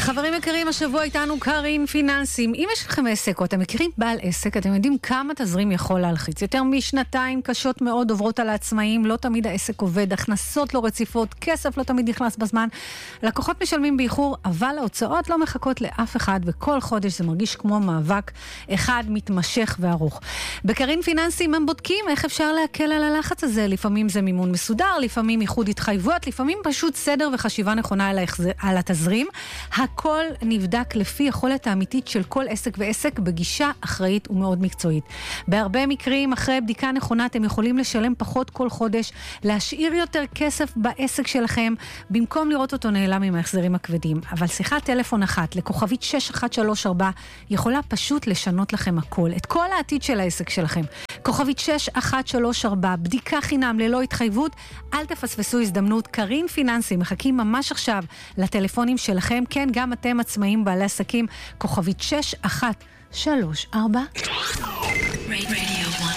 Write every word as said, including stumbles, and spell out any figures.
חברים יקרים, השבוע איתנו קרין פיננסים. אם יש לכם עסק או אתם מכירים בעל עסק, אתם יודעים כמה תזרים יכול להלחיץ. יותר משנתיים קשות מאוד עוברות על העצמאים, לא תמיד העסק עובד, הכנסות לא רציפות, כסף לא תמיד נכנס בזמן. לקוחות משלמים באיחור, אבל ההוצאות לא מחכות לאף אחד, וכל חודש זה מרגיש כמו מאבק אחד מתמשך וארוך. בקרין פיננסים הם בודקים איך אפשר להקל על הלחץ הזה. לפעמים זה מימון מסודר, לפעמים איחוד התחייבויות, לפעמים פשוט סדר וחשיבה נכונה על, ההחז... על התזרים. הכל נבדק לפי יכולת האמיתית של כל עסק ועסק בגישה אחראית ומאוד מקצועית. בהרבה מקרים, אחרי בדיקה נכונה, אתם יכולים לשלם פחות כל חודש, להשאיר יותר כסף בעסק שלכם, במקום לראות אותו נעלם עם ההחזרים הכבדים. אבל שיחת טלפון אחת, לכוכבית שש אחת שלוש ארבע, יכולה פשוט לשנות לכם הכל, את כל העתיד של העסק שלכם. כוכבית שש אחת שלוש ארבע, בדיקה חינם ללא התחייבות, אל תפספסו הזדמנות. קרין פיננסים מחכים ממש עכשיו לטלפונים שלכם, כן, גם אתם עצמאים בעלי עסקים, כוכבית שש אחת שלוש ארבע.